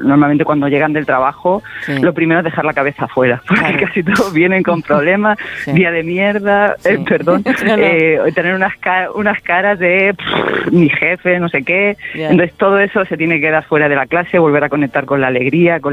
normalmente cuando llegan del trabajo, lo primero es dejar la cabeza afuera, porque casi todos vienen con problemas, día de mierda, tener unas caras de mi jefe, no sé qué. Entonces todo eso se tiene que dar fuera de la clase, volver a conectar con la alegría, con